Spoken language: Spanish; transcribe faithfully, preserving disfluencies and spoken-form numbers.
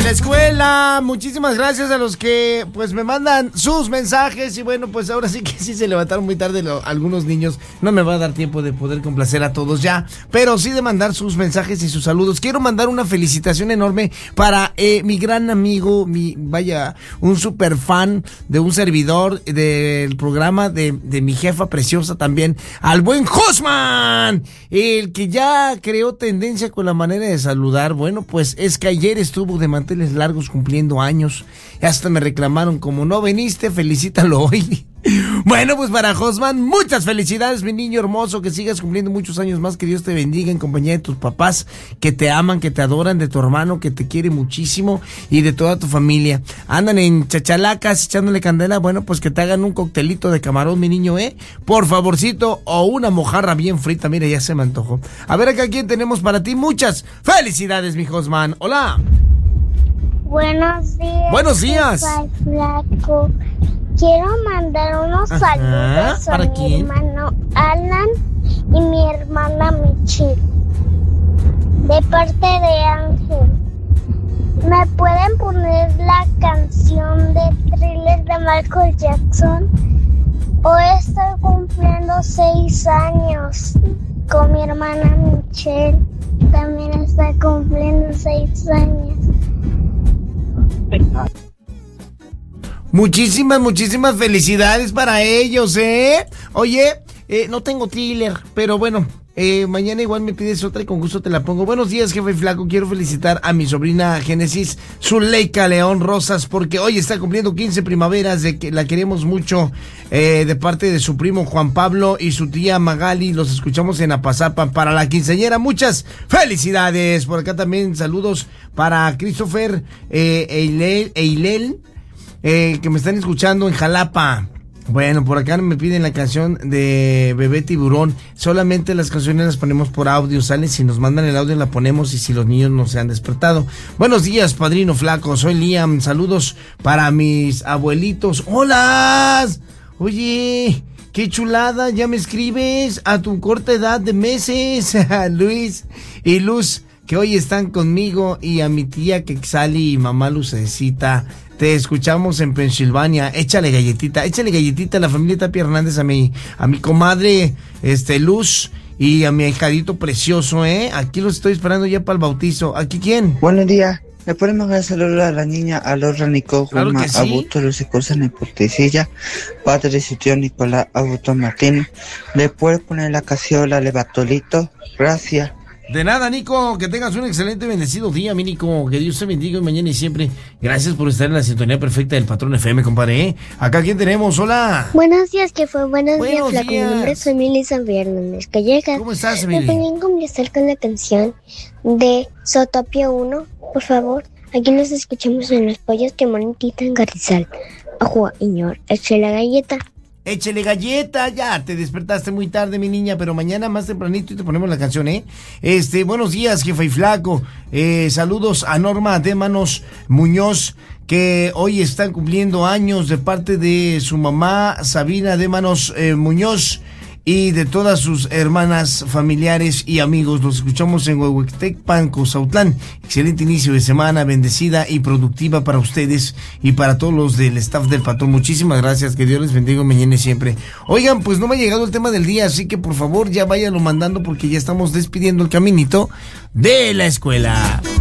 la escuela. Muchísimas gracias a los que pues me mandan sus mensajes. Y bueno, pues ahora sí que sí se levantaron muy tarde lo, algunos niños. No me va a dar tiempo de poder complacer a todos ya, pero sí de mandar sus mensajes y sus saludos. Quiero mandar una felicitación enorme para eh, mi gran amigo, mi vaya, un super fan de un servidor del programa de, de mi jefa preciosa también, al buen Josman, el que ya creó tendencia con la manera de saludar. Bueno, pues es que ayer estuvo de manteles largos cumpliendo años. Hasta me reclamaron, como no viniste, felicítalo hoy. Bueno, pues para Josman, muchas felicidades, mi niño hermoso, que sigas cumpliendo muchos años más, que Dios te bendiga en compañía de tus papás, que te aman, que te adoran, de tu hermano, que te quiere muchísimo, y de toda tu familia. Andan en chachalacas echándole candela, bueno, pues que te hagan un coctelito de camarón, mi niño, ¿eh? Por favorcito, o una mojarra bien frita, mira, ya se me antojó. A ver acá, ¿quién tenemos para ti? Muchas felicidades, mi Josman. Hola. Buenos días. Buenos días. Flaco. Quiero mandar unos Ajá, saludos ¿para a mi quién? hermano Alan y mi hermana Michelle, de parte de Ángel. ¿Me pueden poner la canción de Thriller de Michael Jackson? Hoy estoy cumpliendo seis años con mi hermana Michelle. También está cumpliendo seis años. Muchísimas, muchísimas felicidades para ellos, ¿eh? Oye, eh, no tengo thriller, pero bueno, eh, mañana igual me pides otra y con gusto te la pongo. Buenos días, jefe flaco. Quiero felicitar a mi sobrina Génesis Zuleika León Rosas, porque hoy está cumpliendo quince primaveras, de que la queremos mucho, eh, de parte de su primo Juan Pablo y su tía Magali. Los escuchamos en Apazapa para la quinceañera. Muchas felicidades. Por acá también saludos para Christopher eh, Eilel, Eilel Eh, que me están escuchando en Jalapa. Bueno, por acá me piden la canción de Bebé Tiburón. Solamente las canciones las ponemos por audio, ¿sale? Si nos mandan el audio la ponemos, y si los niños no se han despertado. Buenos días, padrino flaco. Soy Liam. Saludos para mis abuelitos. ¡Hola! Oye, qué chulada. Ya me escribes a tu corta edad de meses. Luis y Luz, que hoy están conmigo, y a mi tía Quexali y mamá Lucecita. Te escuchamos en Pensilvania. Échale galletita, échale galletita a la familia Tapia Hernández, a mi, a mi comadre este Luz y a mi ahijadito precioso, ¿eh? Aquí los estoy esperando ya para el bautizo. ¿Aquí quién? Buenos días. ¿Le pueden mandar saludos a la niña Alorra Nicó, Claro Juanma que sí. Augusto, Lucy Cosa Portecilla, padre su tío Nicolás Augusto Martín? ¿Le pueden poner la casiola de Bartolito? Gracias. De nada, Nico, que tengas un excelente y bendecido día, mi Nico, que Dios te bendiga mañana y siempre. Gracias por estar en la sintonía perfecta del Patrón F M, compadre, ¿eh? Acá, ¿quién tenemos? Hola. Buenos días, que fue buenos, Buenos días, flaco. Mi nombre días. es Emily Fernández Calleja. ¿Cómo estás, ¿Me Emily? pueden complacer con la canción de Zootopia uno, por favor? Aquí nos escuchamos en Los Pollos que Monitita en Garrizal. Ojo, señor, eche la galleta. Échele galleta, ya te despertaste muy tarde, mi niña, pero mañana más tempranito y te ponemos la canción, ¿eh? Este, buenos días, jefe y flaco. Eh, saludos a Norma Démanos Muñoz, que hoy están cumpliendo años, de parte de su mamá Sabina Démanos eh, Muñoz, y de todas sus hermanas, familiares y amigos. Los escuchamos en Huehuetecpan, Cozautlán. Excelente inicio de semana, bendecida y productiva para ustedes y para todos los del staff del Patrón. Muchísimas gracias, que Dios les bendiga mañana y siempre. Oigan, pues no me ha llegado el tema del día, así que por favor ya váyanlo mandando, porque ya estamos despidiendo el caminito de la escuela.